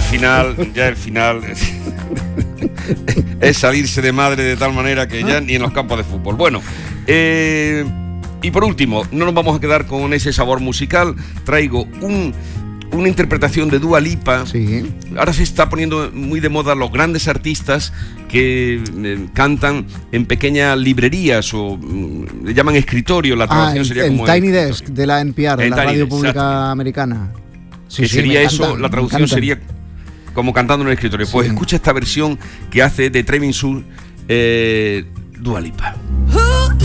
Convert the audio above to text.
el final es salirse de madre de tal manera que ya ni en los campos de fútbol. Bueno, y por último, no nos vamos a quedar con ese sabor musical. Traigo una interpretación de Dua Lipa. Sí. Ahora se está poniendo muy de moda los grandes artistas que cantan en pequeñas librerías o le llaman escritorio. La traducción sería el como Tiny Desk de la NPR, el la Tiny radio Desk, pública americana. Sí, que sería me eso, encantan, la traducción sería como cantando en el escritorio. Pues Sí. escucha esta versión que hace de Trevin Soul Dua Lipa.